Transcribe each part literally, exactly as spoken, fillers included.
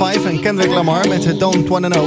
vijf en Kendrick Lamar met Don't Wanna Know.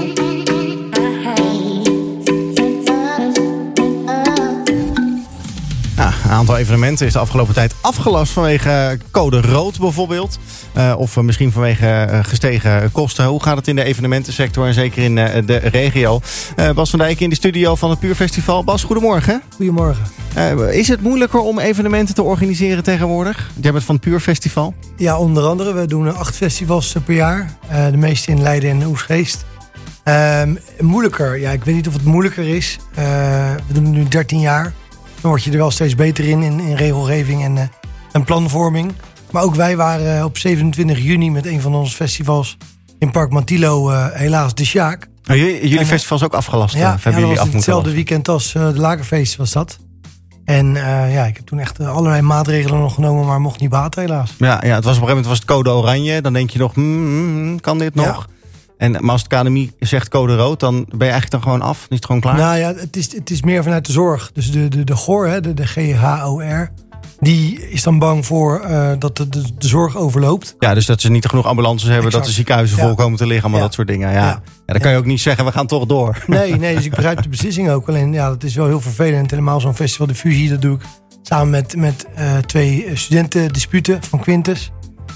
Ja, een aantal evenementen is de afgelopen tijd afgelast vanwege code rood bijvoorbeeld. Uh, of uh, misschien vanwege uh, gestegen kosten. Hoe gaat het in de evenementensector en zeker in uh, de regio? Uh, Bas van Dijk in de studio van het Puur Festival. Bas, goedemorgen. Goedemorgen. Uh, is het moeilijker om evenementen te organiseren tegenwoordig? Jij bent van het Puur Festival. Ja, onder andere. We doen acht festivals per jaar. Uh, de meeste in Leiden en Oegstgeest. Uh, moeilijker? Ja, ik weet niet of het moeilijker is. Uh, we doen het nu dertien jaar. Dan word je er wel steeds beter in, in, in regelgeving en, uh, en planvorming. Maar ook wij waren op zevenentwintig juni met een van onze festivals in Park Mantilo, uh, helaas de Sjaak. Oh, jullie jullie en, festival is ook afgelast? Ja, uh, ja, dat was hetzelfde lassen. weekend als uh, de Lagerfeest was dat. En uh, ja, ik heb toen echt uh, allerlei maatregelen nog genomen, maar mocht niet baten helaas. Ja, ja, het was op een gegeven moment was het code oranje. Dan denk je nog, mm, kan dit nog? Ja. En, maar als het K N M I zegt code rood, dan ben je eigenlijk dan gewoon af? Is het gewoon klaar? Nou ja, het is, het is meer vanuit de zorg. Dus de, de, de G O R, hè, de, de G H O R, die is dan bang voor uh, dat de, de, de zorg overloopt. Ja, dus dat ze niet genoeg ambulances hebben, exact. Dat de ziekenhuizen ja. vol komen te liggen, allemaal ja. dat soort dingen. Ja. Ja. Ja, dan kan je ook niet zeggen, we gaan toch door. Nee, nee, dus ik begrijp de beslissing ook. Alleen, ja, dat is wel heel vervelend. Helemaal zo'n festival, de fusie, dat doe ik samen met, met uh, twee studentendisputen van Quintus.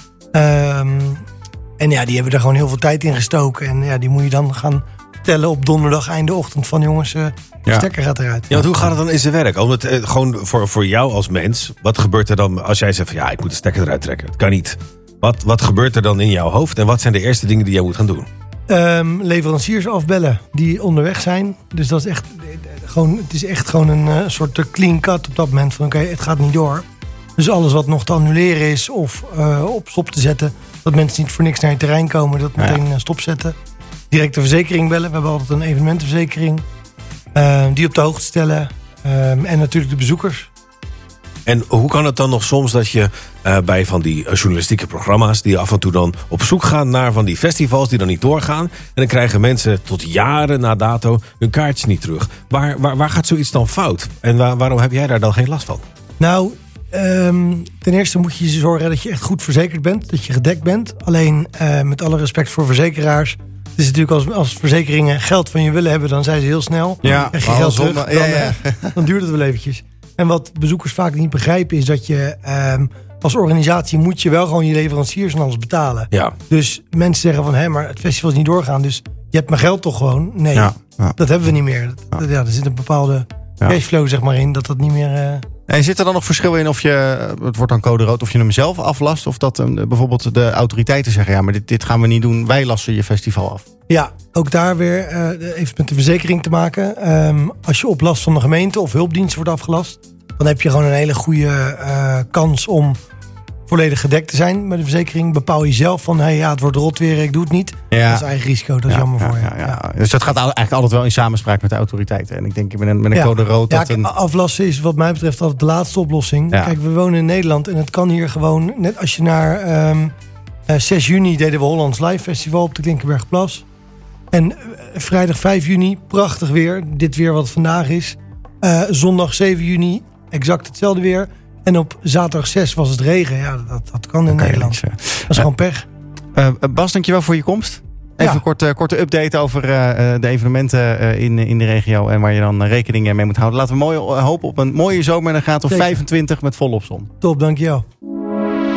Um, En ja, die hebben er gewoon heel veel tijd in gestoken. En ja, die moet je dan gaan vertellen op donderdag einde ochtend van jongens, uh, de ja. stekker gaat eruit. Ja, want hoe gaat het dan in zijn werk? Omdat, uh, gewoon voor, voor jou als mens, wat gebeurt er dan als jij zegt van ja, ik moet de stekker eruit trekken? Het kan niet. Wat, wat gebeurt er dan in jouw hoofd? En wat zijn de eerste dingen die jij moet gaan doen? Um, leveranciers afbellen die onderweg zijn. Dus dat is echt gewoon, het is echt gewoon een uh, soort clean cut op dat moment van oké, okay, het gaat niet door. Dus alles wat nog te annuleren is of uh, op stop te zetten, dat mensen niet voor niks naar je terrein komen, dat meteen ja. stopzetten. Direct de verzekering bellen. We hebben altijd een evenementenverzekering. Uh, die op de hoogte stellen. Uh, en natuurlijk de bezoekers. En hoe kan het dan nog soms dat je uh, bij van die uh, journalistieke programma's, die af en toe dan op zoek gaan naar van die festivals die dan niet doorgaan. En dan krijgen mensen tot jaren na dato hun kaartjes niet terug. Waar, waar, waar gaat zoiets dan fout? En waar, waarom heb jij daar dan geen last van? Nou, Um, ten eerste moet je zorgen dat je echt goed verzekerd bent. Dat je gedekt bent. Alleen uh, met alle respect voor verzekeraars. Het is natuurlijk als, als verzekeringen geld van je willen hebben, dan zijn ze heel snel. Ja, dan krijg je geld terug, dan, ja, ja. dan duurt het wel eventjes. En wat bezoekers vaak niet begrijpen is dat je um, als organisatie moet je wel gewoon je leveranciers en alles betalen. Ja. Dus mensen zeggen van hé, maar het festival is niet doorgaan. Dus je hebt mijn geld toch gewoon? Nee, ja, ja. dat hebben we niet meer. Ja. Ja, er zit een bepaalde cashflow zeg maar in dat dat niet meer. Uh, En zit er dan nog verschil in of je, het wordt dan code rood, of je hem zelf aflast? Of dat um, bijvoorbeeld de autoriteiten zeggen, ja, maar dit, dit gaan we niet doen, wij lassen je festival af? Ja, ook daar weer uh, even met de verzekering te maken. Um, als je op last van de gemeente of hulpdienst wordt afgelast, dan heb je gewoon een hele goede uh, kans om volledig gedekt te zijn met de verzekering. Bepaal je zelf van, hey, ja, het wordt rot weer, ik doe het niet. Ja. Dat is eigen risico, dat is ja, jammer ja, voor je. Ja, ja. Ja. Dus dat gaat eigenlijk altijd wel in samenspraak met de autoriteiten. En ik denk met een, met een ja. code rood... Ja, dat een... aflassen is wat mij betreft altijd de laatste oplossing. Ja. Kijk, we wonen in Nederland en het kan hier gewoon... Net als je naar um, uh, zes juni deden we Hollands Live Festival op de Klinkenbergplas. En uh, vrijdag vijf juni, prachtig weer. Dit weer wat vandaag is. Uh, zondag zeven juni, exact hetzelfde weer. En op zaterdag zes was het regen. Ja, dat, dat kan in okay, Nederland. Dat is uh, gewoon pech. Uh, Bas, dankjewel voor je komst. Even ja. een korte, korte update over uh, de evenementen uh, in, in de regio. En waar je dan rekening mee moet houden. Laten we mooi, uh, hopen op een mooie zomer. En dan gaat het op vijfentwintig met volop zon. Top, dankjewel.